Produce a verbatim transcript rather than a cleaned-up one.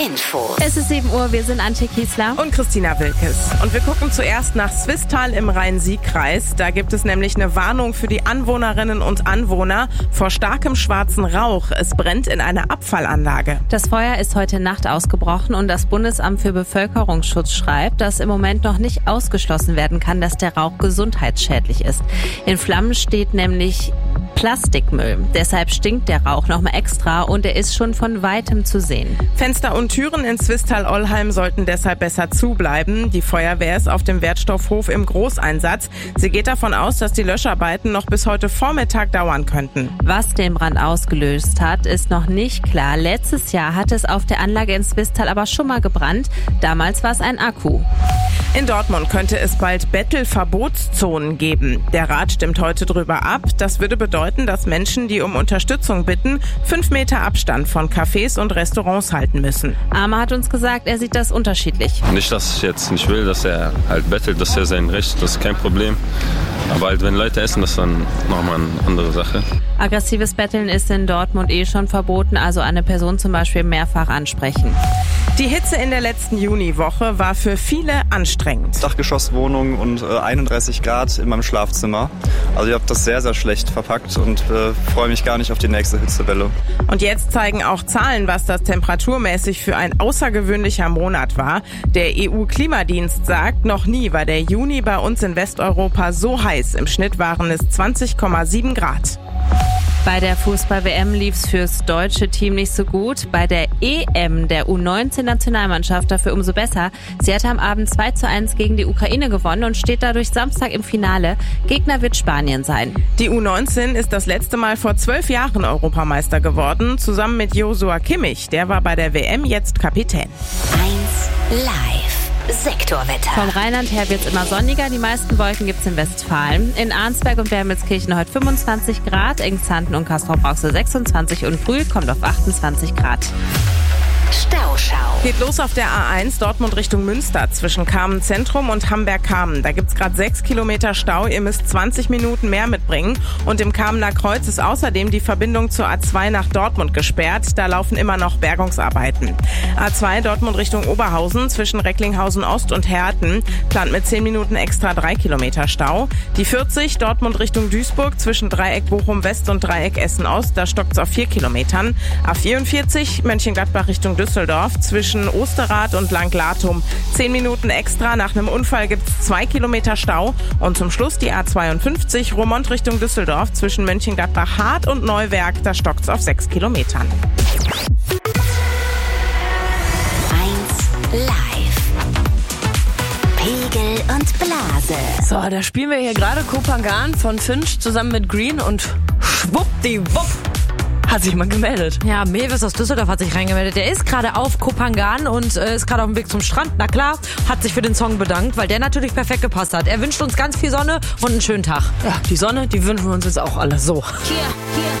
Info. Es ist sieben Uhr, wir sind Antje Kiesler und Christina Wilkes. Und wir gucken zuerst nach Swisttal im Rhein-Sieg-Kreis. Da gibt es nämlich eine Warnung für die Anwohnerinnen und Anwohner vor starkem schwarzen Rauch. Es brennt in einer Abfallanlage. Das Feuer ist heute Nacht ausgebrochen und das Bundesamt für Bevölkerungsschutz schreibt, dass im Moment noch nicht ausgeschlossen werden kann, dass der Rauch gesundheitsschädlich ist. In Flammen steht nämlich Plastikmüll. Deshalb stinkt der Rauch nochmal extra und er ist schon von Weitem zu sehen. Fenster und Türen in Swisttal-Ollheim sollten deshalb besser zubleiben. Die Feuerwehr ist auf dem Wertstoffhof im Großeinsatz. Sie geht davon aus, dass die Löscharbeiten noch bis heute Vormittag dauern könnten. Was den Brand ausgelöst hat, ist noch nicht klar. Letztes Jahr hat es auf der Anlage in Swisttal aber schon mal gebrannt. Damals war es ein Akku. In Dortmund könnte es bald Bettelverbotszonen geben. Der Rat stimmt heute drüber ab. Das würde bedeuten, dass Menschen, die um Unterstützung bitten, fünf Meter Abstand von Cafés und Restaurants halten müssen. Arma hat uns gesagt, er sieht das unterschiedlich. Nicht, dass ich jetzt nicht will, dass er halt bettelt, das ist ja sein Recht, das ist kein Problem. Aber halt, wenn Leute essen, das ist dann nochmal eine andere Sache. Aggressives Betteln ist in Dortmund eh schon verboten, also eine Person zum Beispiel mehrfach ansprechen. Die Hitze in der letzten Juniwoche war für viele anstrengend. Dachgeschosswohnung und äh, einunddreißig Grad in meinem Schlafzimmer. Also ich habe das sehr, sehr schlecht verpackt und äh, freue mich gar nicht auf die nächste Hitzewelle. Und jetzt zeigen auch Zahlen, was das temperaturmäßig für ein außergewöhnlicher Monat war. Der E U-Klimadienst sagt, noch nie war der Juni bei uns in Westeuropa so heiß. Im Schnitt waren es zwanzig Komma sieben Grad. Bei der Fußball-W M lief's fürs deutsche Team nicht so gut. Bei der E M der U neunzehn-Nationalmannschaft dafür umso besser. Sie hatte am Abend zwei zu eins gegen die Ukraine gewonnen und steht dadurch Samstag im Finale. Gegner wird Spanien sein. Die U neunzehn ist das letzte Mal vor zwölf Jahren Europameister geworden, zusammen mit Joshua Kimmich. Der war bei der W M jetzt Kapitän. eins live. Sektorwetter. Vom Rheinland her wird's immer sonniger. Die meisten Wolken gibt's in Westfalen. In Arnsberg und Wermelskirchen heute fünfundzwanzig Grad, Engsthanden und Castrop-Rauxel sechsundzwanzig und Brühl kommt auf achtundzwanzig Grad. Stauschau. Geht los auf der A eins Dortmund Richtung Münster zwischen Kamen Zentrum und Hamberg-Kamen. Da gibt's gerade sechs Kilometer Stau. Ihr müsst zwanzig Minuten mehr mitbringen. Und im Kamener Kreuz ist außerdem die Verbindung zur A zwei nach Dortmund gesperrt. Da laufen immer noch Bergungsarbeiten. A zwei Dortmund Richtung Oberhausen zwischen Recklinghausen Ost und Herten plant mit zehn Minuten extra drei Kilometer Stau. Die vierzig Dortmund Richtung Duisburg zwischen Dreieck Bochum West und Dreieck Essen Ost. Da stockt's auf vier Kilometern. A vierundvierzig Mönchengladbach Richtung Düsseldorf zwischen Osterrad und Langlatum. Zehn Minuten extra. Nach einem Unfall gibt's zwei Kilometer Stau. Und zum Schluss die A zweiundfünfzig Roermond Richtung Düsseldorf zwischen Mönchengladbach Hart und Neuwerk. Da stockt's auf sechs Kilometern. eins live. Pegel und Blase. So, da spielen wir hier gerade Kopangan von Finch zusammen mit Green und schwuppdiwupp hat sich jemand gemeldet. Ja, Mewis aus Düsseldorf hat sich reingemeldet. Der ist gerade auf Kopangan und äh, ist gerade auf dem Weg zum Strand. Na klar, hat sich für den Song bedankt, weil der natürlich perfekt gepasst hat. Er wünscht uns ganz viel Sonne und einen schönen Tag. Ja, die Sonne, die wünschen wir uns jetzt auch alle so. Hier, hier.